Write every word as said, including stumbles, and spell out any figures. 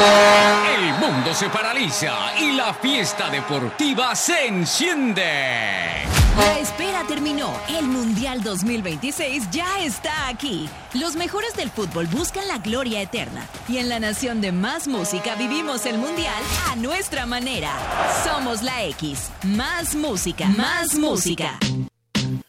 El mundo se paraliza y la fiesta deportiva se enciende. La espera terminó. El Mundial dos mil veintiséis ya está aquí. Los mejores del fútbol buscan la gloria eterna. Y en la nación de Más Música vivimos el Mundial a nuestra manera. Somos la X. Más música. Más música.